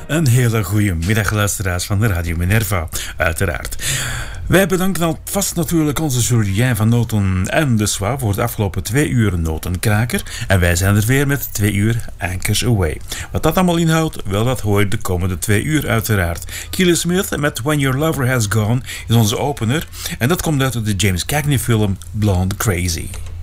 Een hele goede middag, luisteraars van de Radio Minerva, uiteraard. Wij bedanken alvast natuurlijk onze Julien van Noten en de Soir voor de afgelopen 2 uur notenkraker. En wij zijn er weer met 2 uur Anchors Away. Wat dat allemaal inhoudt, wel dat hoor je de komende 2 uur uiteraard. Keely Smith met When Your Lover Has Gone is onze opener. En dat komt uit de James Cagney film Blonde Crazy.